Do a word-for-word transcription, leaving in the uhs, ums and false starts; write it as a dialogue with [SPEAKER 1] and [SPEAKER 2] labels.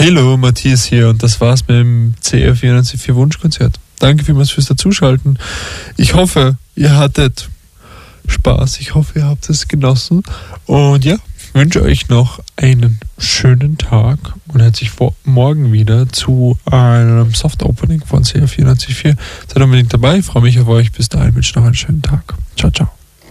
[SPEAKER 1] Hallo, Matthias hier und das war's mit dem C R vierundneunzig Wunschkonzert. Danke vielmals fürs Dazuschalten. Ich hoffe, ihr hattet Spaß. Ich hoffe, ihr habt es genossen. Und ja, ich wünsche euch noch einen schönen Tag und herzlich vor morgen wieder zu einem Soft Opening von C R vierundneunzig Komma vier. Seid unbedingt dabei. Ich freue mich auf euch. Bis dahin wünsche ich noch einen schönen Tag. Ciao, ciao.